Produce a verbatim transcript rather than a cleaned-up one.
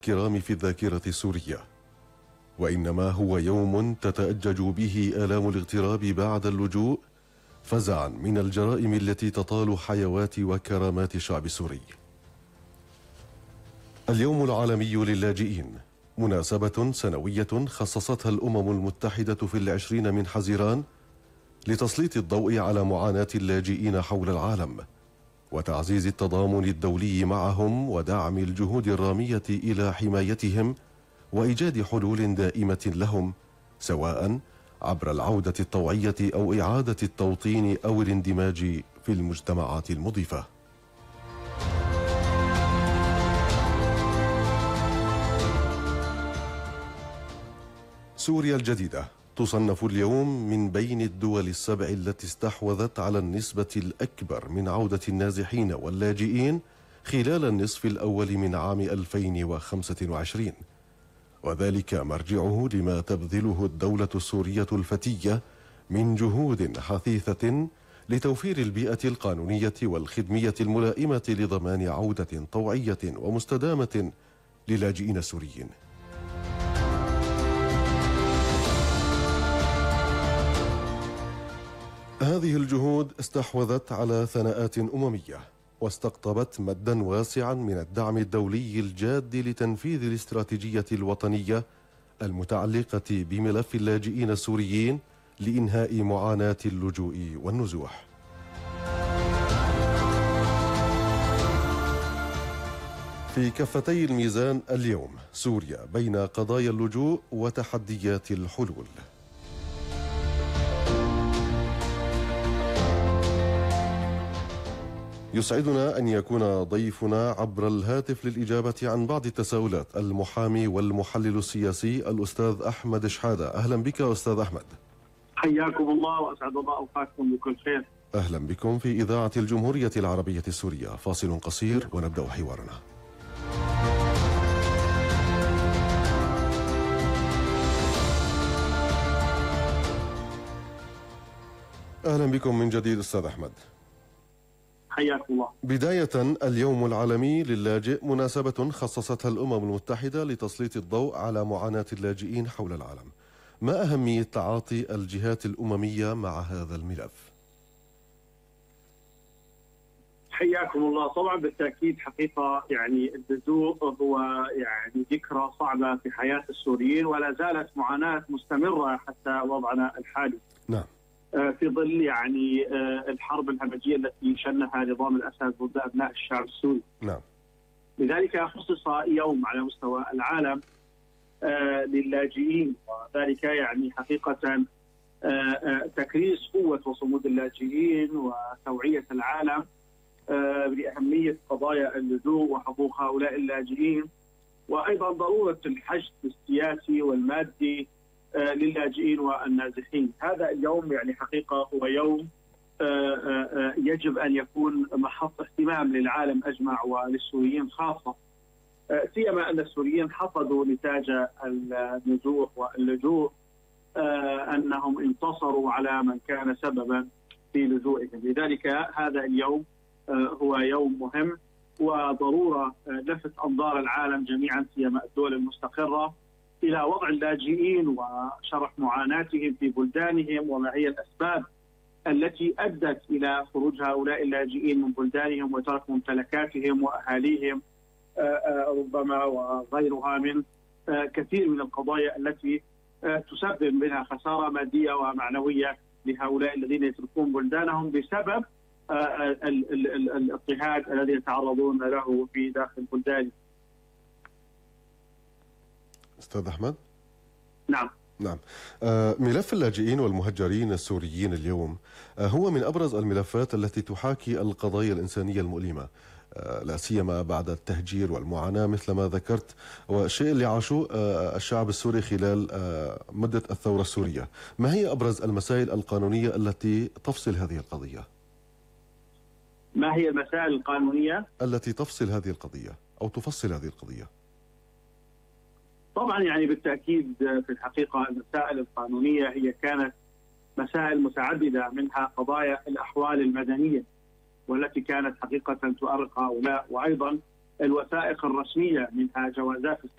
الكرام في الذاكرة السورية، وإنما هو يوم تتأجج به آلام الاغتراب بعد اللجوء فزعا من الجرائم التي تطال حيوات وكرامات الشعب السوري. اليوم العالمي للاجئين مناسبة سنوية خصصتها الأمم المتحدة في العشرين من حزيران لتسليط الضوء على معاناة اللاجئين حول العالم وتعزيز التضامن الدولي معهم ودعم الجهود الرامية إلى حمايتهم وإيجاد حلول دائمة لهم، سواء عبر العودة الطوعية أو إعادة التوطين أو الاندماج في المجتمعات المضيفة. سوريا الجديدة تصنف اليوم من بين الدول السبع التي استحوذت على النسبة الأكبر من عودة النازحين واللاجئين خلال النصف الأول من عام ألفين وخمسة وعشرين، وذلك مرجعه لما تبذله الدولة السورية الفتية من جهود حثيثة لتوفير البيئة القانونية والخدمية الملائمة لضمان عودة طوعية ومستدامة للاجئين السوريين. هذه الجهود استحوذت على ثناءات أممية واستقطبت مدًا واسعًا من الدعم الدولي الجاد لتنفيذ الاستراتيجية الوطنية المتعلقة بملف اللاجئين السوريين لإنهاء معاناة اللجوء والنزوح. في كفتي الميزان اليوم سوريا بين قضايا اللجوء وتحديات الحلول. يسعدنا أن يكون ضيفنا عبر الهاتف للإجابة عن بعض التساؤلات المحامي والمحلل السياسي الأستاذ أحمد شحادة. أهلا بك أستاذ أحمد. حياكم الله وأسعد الله أوقاتكم بكل خير. أهلا بكم في إذاعة الجمهورية العربية السورية. فاصل قصير ونبدأ حوارنا. أهلا بكم من جديد أستاذ أحمد. حياكم الله. بداية، اليوم العالمي للاجئ مناسبة خصصتها الأمم المتحدة لتسليط الضوء على معاناة اللاجئين حول العالم. ما أهمية تعاطي الجهات الأممية مع هذا الملف؟ حياكم الله. طبعا بالتأكيد حقيقة يعني اللجوء هو يعني ذكرى صعبة في حياة السوريين، ولا زالت معاناة مستمرة حتى وضعنا الحالي. نعم. في ظل يعني الحرب الهمجية التي شنها نظام الأسد ضد أبناء الشعب السوري. نعم. لذلك خصص يوم على مستوى العالم للاجئين، وذلك يعني حقيقة تكريس قوة وصمود اللاجئين وتوعية العالم بأهمية قضايا اللجوء وحقوق هؤلاء اللاجئين، وأيضا ضرورة الحشد السياسي والمادي للاجئين والنازحين. هذا اليوم يعني حقيقة هو يوم يجب أن يكون محط اهتمام للعالم أجمع وللسوريين خاصة، سيما أن السوريين حصدوا نتاج النزوح واللجوء أنهم انتصروا على من كان سببا في لجوئهم. لذلك هذا اليوم هو يوم مهم وضرورة لفت أنظار العالم جميعا سيما الدول المستقرة إلى وضع اللاجئين وشرح معاناتهم في بلدانهم وما هي الأسباب التي أدت إلى خروج هؤلاء اللاجئين من بلدانهم وترك ممتلكاتهم وأهاليهم ربما وغيرها من كثير من القضايا التي تسبب منها خسارة مادية ومعنوية لهؤلاء الذين يتركون بلدانهم بسبب الاضطهاد الذي يتعرضون له في داخل بلدانهم. أستاذ أحمد. نعم. نعم. آه ملف اللاجئين والمهجرين السوريين اليوم آه هو من أبرز الملفات التي تحاكي القضايا الإنسانية المؤلمة، آه لا سيما بعد التهجير والمعاناة مثل ما ذكرت، والشيء اللي عاشوه آه الشعب السوري خلال آه مدة الثورة السورية. ما هي أبرز المسائل القانونية التي تفصل هذه القضية؟ ما هي المسائل القانونية التي تفصل هذه القضية أو تفصل هذه القضية؟ طبعا يعني بالتأكيد في الحقيقة المسائل القانونية هي كانت مسائل متعددة، منها قضايا الأحوال المدنية والتي كانت حقيقة تؤرق هؤلاء، وأيضا الوثائق الرسمية منها جوازات